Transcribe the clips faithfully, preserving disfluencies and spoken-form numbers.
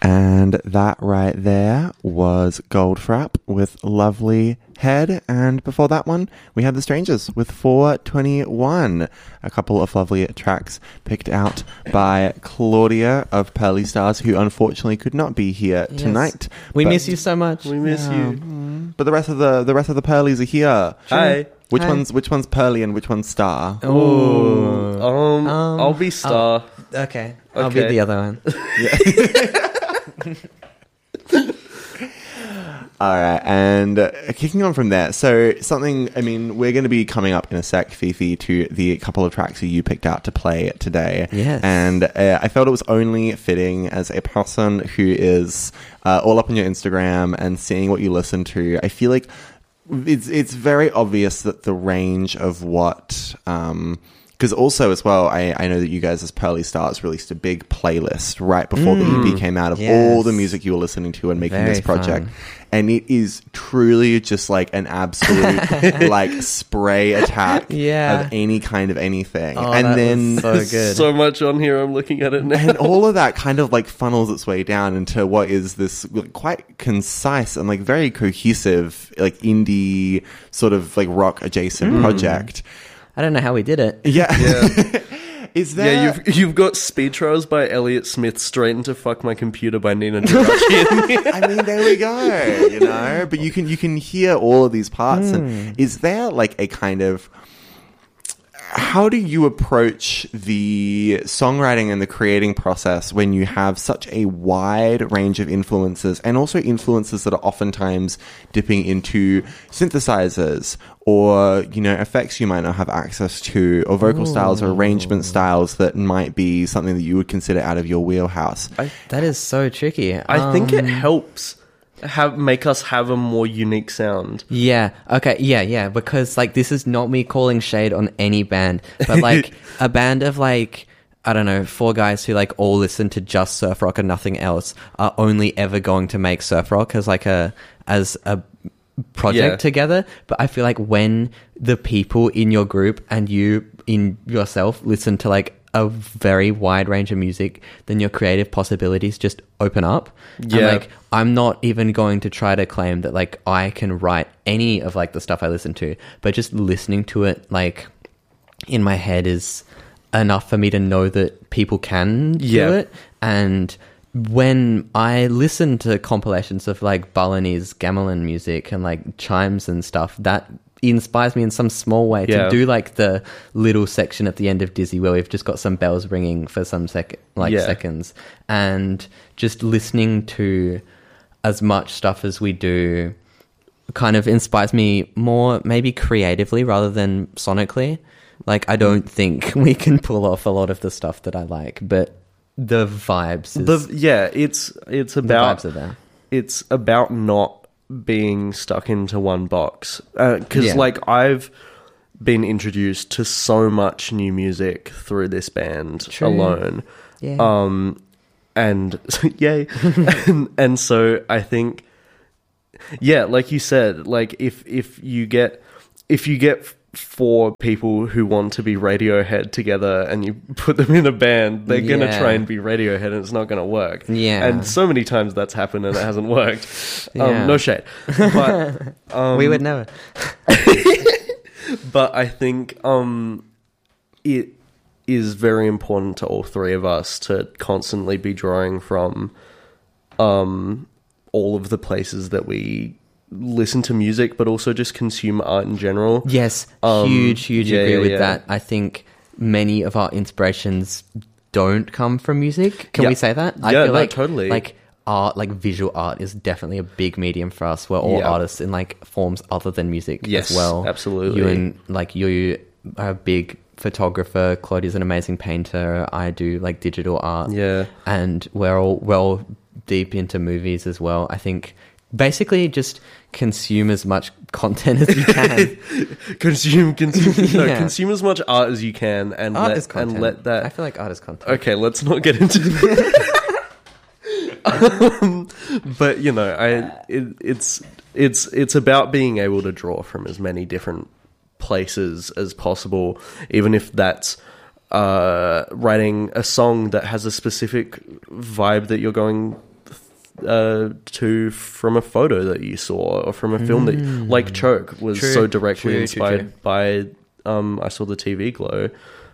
And that right there was Goldfrapp with Lovely Head. And before that one, we had The Strangers with four twenty-one. A couple of lovely tracks picked out by Claudia of Pearly Stars, who unfortunately could not be here yes. tonight. We miss you so much. We miss yeah. you. But the rest of the the rest of the Pearlies are here. Hi. Which Hi. one's which one's Pearly and which one's Star? Oh, um, Um, I'll be Star. I'll- okay. I'll be Okay. the other one. All right, and uh, kicking on from there, so something, I mean, we're going to be coming up in a sec, Fifi, to the couple of tracks that you picked out to play today. Yes. And uh, I felt it was only fitting as a person who is uh, all up on your Instagram and seeing what you listen to. I feel like it's it's very obvious that the range of what... Um, Because also as well, I, I know that you guys as Pearly Stars released a big playlist right before Mm, the E P came out of yes. all the music you were listening to and making Very this project. fun. And it is truly just like an absolute like spray attack Yeah. of any kind of anything. Oh, and that then was so good. So much on here. I'm looking at it now. and all of that kind of like funnels its way down into what is this like, quite concise and like very cohesive like indie sort of like rock adjacent Mm. project. I don't know how we did it. Yeah. Yeah. Is there Yeah, you've you've got Speed Trials by Elliott Smith, Straight into Fuck My Computer by Nina Geraci. I mean, there we go, you know, but you can you can hear all of these parts. Mm. And is there like a kind of, how do you approach the songwriting and the creating process when you have such a wide range of influences, and also influences that are oftentimes dipping into synthesizers or, you know, effects you might not have access to, or vocal Ooh. styles or arrangement styles that might be something that you would consider out of your wheelhouse? I, That is so tricky. I think it Um, helps have make us have a more unique sound. Yeah. Okay. Yeah. Yeah. Because like this is not me calling shade on any band, but like a band of like I don't know four guys who like all listen to just surf rock and nothing else are only ever going to make surf rock as like a as a project Yeah. together. But I feel like when the people in your group and you in yourself listen to like a very wide range of music, then your creative possibilities just open up. Yeah. And like I'm not even going to try to claim that like I can write any of like the stuff I listen to, but just listening to it like in my head is enough for me to know that people can Yeah. do it. And when I listen to compilations of like Balinese gamelan music and like chimes and stuff, that inspires me in some small way Yeah. to do like the little section at the end of Dizzy where we've just got some bells ringing for some sec like Yeah. seconds, and just listening to as much stuff as we do kind of inspires me more maybe creatively rather than sonically. Like I don't think we can pull off a lot of the stuff that I like, but the vibes is, The, yeah, it's it's the about vibes are there. it's about not being stuck into one box, because Yeah. like I've been introduced to so much new music through this band True. alone. Yeah. Um, and yay. and, and so I think, yeah, like you said, like if, if you get, if you get four people who want to be Radiohead together and you put them in a band, they're going to Yeah. try and be Radiohead and it's not going to work. Yeah. And so many times that's happened and it hasn't worked. Yeah. Um, no shade. But, um, we would never. but I think um, it is very important to all three of us to constantly be drawing from um, all of the places that we listen to music, but also just consume art in general. Yes, Um, huge, huge yeah, agree yeah, with yeah. that. I think many of our inspirations don't come from music. Can Yeah. we say that? I Yeah, feel no, like totally. like art, like visual art, is definitely a big medium for us. We're all Yeah. artists in like forms other than music Yes, as well. absolutely. You and like you are a big photographer. Claudia's an amazing painter. I do like digital art. Yeah. And we're all we're all deep into movies as well. I think basically just consume as much content as you can. consume, consume, no, Yeah. consume as much art as you can, and Art let is content. and let that. I feel like art is content. Okay, let's not get into that. um, but you know, I it, it's it's it's about being able to draw from as many different places as possible, even if that's uh, writing a song that has a specific vibe that you're going uh, to from a photo that you saw or from a film that, like Choke, was True, so directly true, true, inspired true. by. Um, I saw the T V Glow.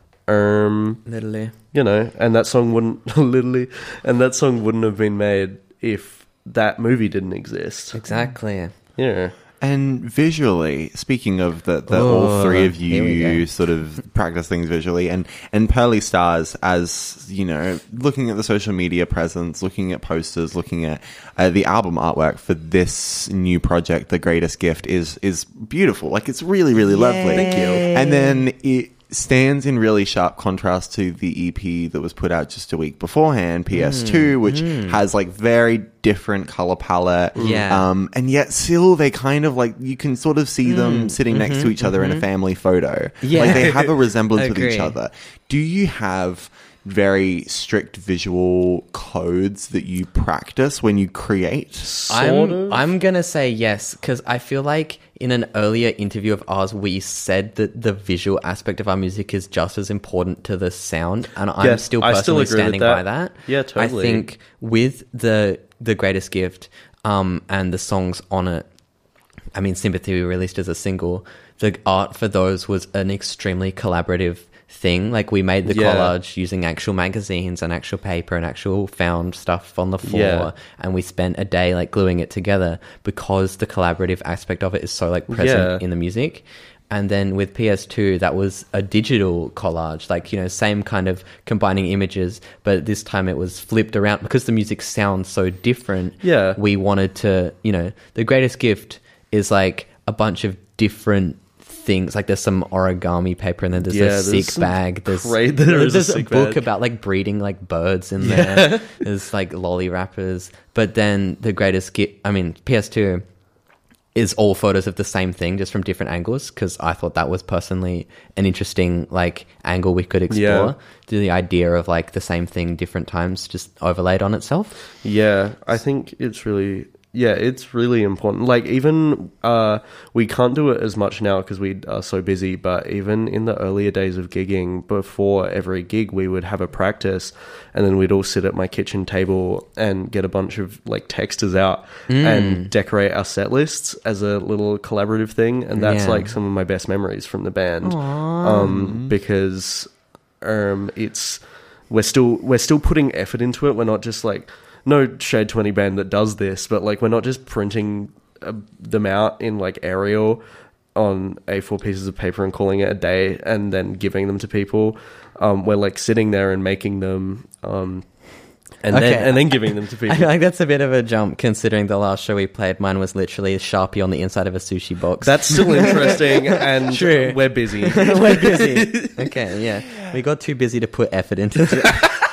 Um, Literally. you know, and that song wouldn't literally, and that song wouldn't have been made if that movie didn't exist. Exactly. Yeah. And visually, speaking of the, the all Oh, three of here we you go. sort of practice things visually, and, and Pearly Stars, as, you know, looking at the social media presence, looking at posters, looking at uh, the album artwork for this new project, The Greatest Gift, is, is beautiful. Like, it's really, really lovely. Thank you. And then it stands in really sharp contrast to the E P that was put out just a week beforehand, P S two, Mm, which has like very different color palette. Yeah. Um, and yet still they kind of like, you can sort of see them sitting next to each other in a family photo. Mm, mm-hmm, Yeah. Like they have a resemblance with Agree. each other. Do you have very strict visual codes that you practice when you create? Sort I'm, of. I'm going to say yes, because I feel like in an earlier interview of ours, we said that the visual aspect of our music is just as important to the sound. And I'm Yes, still I personally still agree with standing that. by that. Yeah, totally. I think with the the Greatest Gift um, and the songs on it, I mean, Sympathy we released as a single, the art for those was an extremely collaborative thing. Like we made the Yeah. collage using actual magazines and actual paper and actual found stuff on the floor, Yeah. and we spent a day like gluing it together because the collaborative aspect of it is so like present Yeah. in the music. And then with P S two, that was a digital collage, like, you know, same kind of combining images, but this time it was flipped around because the music sounds so different. Yeah. We wanted to, you know, The Greatest Gift is like a bunch of different things. Like there's some origami paper, and then there's Yeah, a there's sick some bag. There's, cra- there is a there's a, sick book bag. about like breeding like birds in there. There's like lolly wrappers. But then The Greatest Gift, I mean, P S two is all photos of the same thing, just from different angles, because I thought that was personally an interesting like angle we could explore. Yeah. Do the idea of like the same thing different times just overlaid on itself. Yeah, I think it's really, yeah, it's really important. Like even, uh, we can't do it as much now because we are so busy, but even in the earlier days of gigging, before every gig, we would have a practice, and then we'd all sit at my kitchen table and get a bunch of like texters out and decorate our set lists as a little collaborative thing. And that's Yeah. like some of my best memories from the band. Um, because, um, it's, we're still, we're still putting effort into it. We're not just like, no Shade twenty band that does this, but like we're not just printing uh, them out in like Arial on A four pieces of paper and calling it a day and then giving them to people. Um, we're like sitting there and making them, um, and Okay. then and then giving them to I feel people. like that's a bit of a jump, considering the last show we played, mine was literally a Sharpie on the inside of a sushi box. That's still interesting, and True. we're busy. We're busy. Okay, yeah. We got too busy to put effort into it.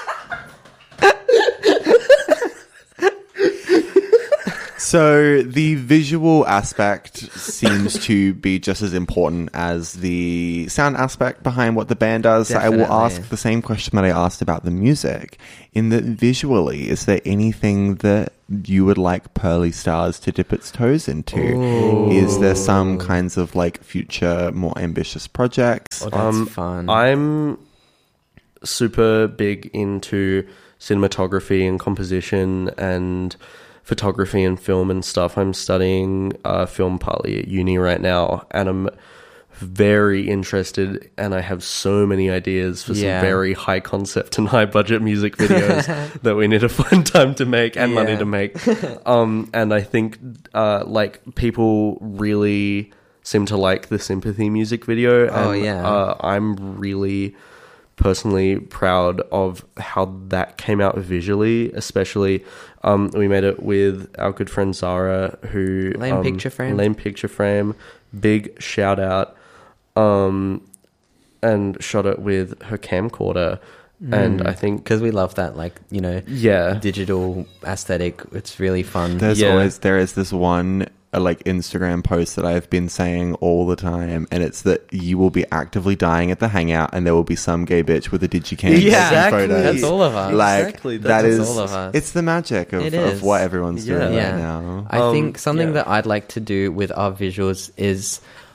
So the visual aspect seems to be just as important as the sound aspect behind what the band does. So I will Definitely. ask the same question that I asked about the music. In that visually, is there anything that you would like Pearly Stars to dip its toes into? Ooh. Is there some kinds of like future, more ambitious projects? Oh, that's Um, fun. I'm super big into cinematography and composition and photography and film and stuff. I'm studying uh, film partly at uni right now, and I'm very interested, and I have so many ideas for Yeah. some very high concept and high budget music videos that we need to find time to make and money Yeah. to make. Um, and I think uh, like people really seem to like the Sympathy music video. Oh, and, yeah. Uh, I'm really personally proud of how that came out visually, especially um, we made it with our good friend Zara, who Lame um, Picture Frame. Lame Picture Frame, big shout out, um, and shot it with her camcorder, and I think Because we love that, like, you know, yeah, digital aesthetic. It's really fun. There's Yeah. always there is this one uh, like Instagram post that I've been saying all the time, and it's that you will be actively dying at the hangout, and there will be some gay bitch with a digicam taking Exactly. photos. That's all of us. Like Exactly, that that's is all of us. it's the magic of, It of is. what everyone's Yeah. doing Yeah. right now. I Um, think something yeah. that I'd like to do with our visuals is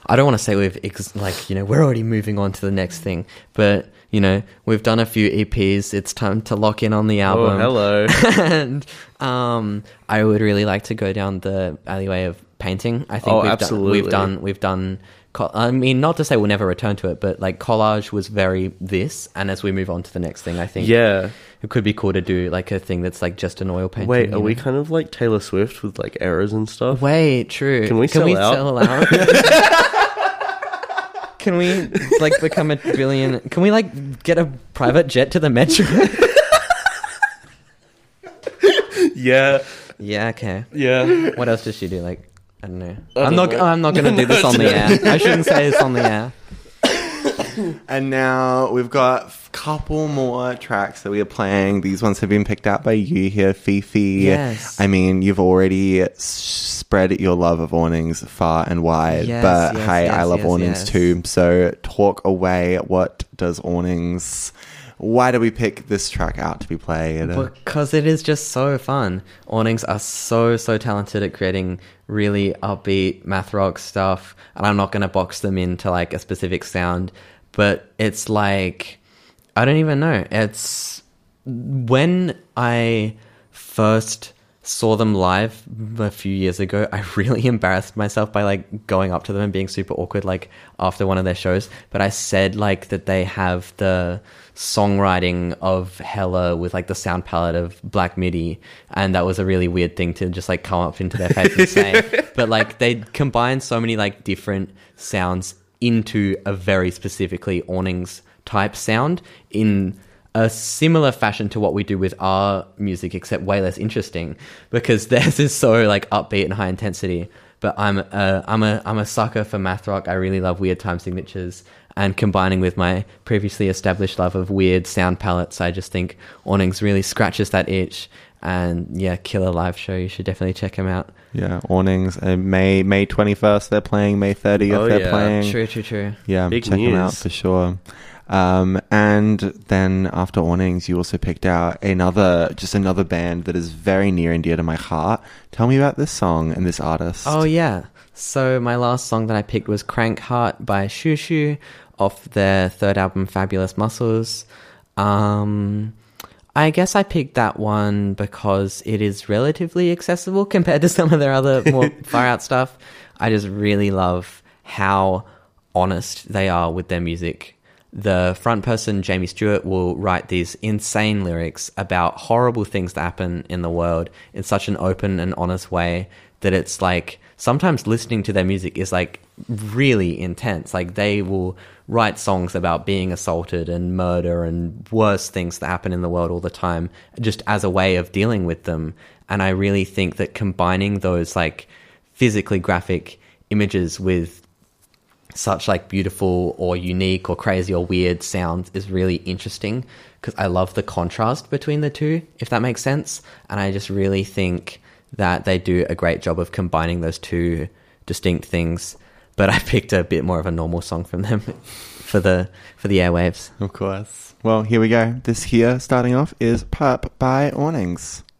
I don't want to say we've ex- like you know we're already moving on to the next thing, but you know we've done a few E Ps. It's time to lock in on the album. Oh, hello. And um, I would really like to go down the alleyway of painting. I think Oh, we've absolutely. done we've done we've done. co- I mean, not to say we'll never return to it, but like collage was very this. And as we move on to the next thing, I think Yeah. it could be cool to do like a thing that's like just an oil painting. Wait, you are we know? kind of like Taylor Swift with like errors and stuff? Wait, true. Can we Can sell we out? sell out? Can we like become a billion? Can we like get a private jet to the metro? Yeah. Yeah. Okay. Yeah. What else does she do? Like I don't know. I I'm don't not. know. I'm not going to do this on the air. I shouldn't say this on the air. And now we've got a couple more tracks that we are playing. These ones have been picked out by you here, Fifi. Yes. I mean, you've already s- spread your love of awnings far and wide, Yes, but yes, hey, yes, I love yes, awnings yes. too. So talk away. What does awnings... Why do we pick this track out to be played? Because it is just so fun. Awnings are so, so talented at creating really upbeat math rock stuff. And I'm not going to box them into like a specific sound, but it's like, I don't even know. It's when I first saw them live a few years ago, I really embarrassed myself by like going up to them and being super awkward like after one of their shows. But I said like that they have the songwriting of Hella with like the sound palette of Black Midi, and that was a really weird thing to just like come up into their face and say. But like they combine so many like different sounds into a very specifically awnings type sound in a similar fashion to what we do with our music, except way less interesting, because theirs is so like upbeat and high intensity. But I'm a, I'm a, I'm a sucker for math rock. I really love weird time signatures, and combining with my previously established love of weird sound palettes, I just think awnings really scratches that itch. And yeah, killer live show. You should definitely check them out. Yeah, awnings. Uh, May May twenty-first they're playing. May thirtieth Oh, they're yeah. playing. True, true, true. Yeah, Big check them news. out for sure. Um, and then after awnings, you also picked out another, just another band that is very near and dear to my heart. Tell me about this song and this artist. Oh yeah. So my last song that I picked was Crank Heart by Shoo Shoo off their third album Fabulous Muscles. Um, I guess I picked that one because it is relatively accessible compared to some of their other more far out stuff. I just really love how honest they are with their music. The front person, Jamie Stewart, will write these insane lyrics about horrible things that happen in the world in such an open and honest way that it's like sometimes listening to their music is like really intense. Like they will write songs about being assaulted and murder and worse things that happen in the world all the time, just as a way of dealing with them. And I really think that combining those like physically graphic images with such like beautiful or unique or crazy or weird sounds is really interesting, because I love the contrast between the two, if that makes sense. And I just really think that they do a great job of combining those two distinct things. But I picked a bit more of a normal song from them for the for the airwaves. Of course. Well, here we go. This here, starting off, is Pup by Awnings.